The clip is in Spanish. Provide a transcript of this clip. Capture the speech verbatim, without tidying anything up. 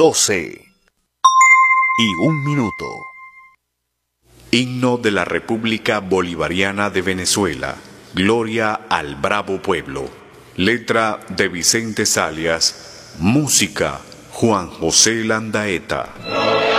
doce y un minuto. Himno de la República Bolivariana de Venezuela. Gloria al bravo pueblo. Letra de Vicente Zalias. Música Juan José Landaeta.